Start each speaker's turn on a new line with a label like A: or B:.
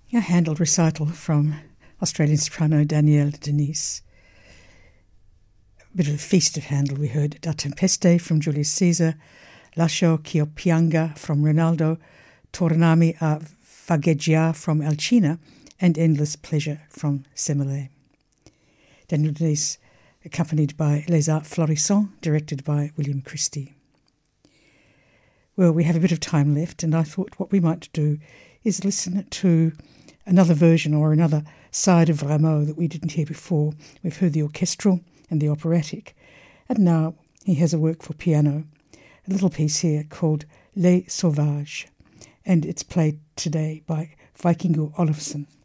A: A Handel recital from Australian soprano Danielle Denise. A bit of a feast of Handel. We heard Da Tempeste from Julius Caesar, Lascio ch'io pianga from Rinaldo, Tornami a vagheggiare from Alcina, and Endless Pleasure from Semele. Danielle Denise accompanied by Les Arts Florissants, directed by William Christie. Well, we have a bit of time left, and I thought what we might do is listen to another version or another side of Rameau that we didn't hear before. We've heard the orchestral and the operatic, and now he has a work for piano, a little piece here called Les Sauvages, and it's played today by Vikingur Olafsson.